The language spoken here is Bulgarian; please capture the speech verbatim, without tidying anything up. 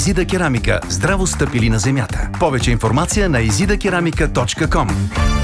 Изида керамика. Здраво стъпили на земята. Повече информация на изида керамика точка ком.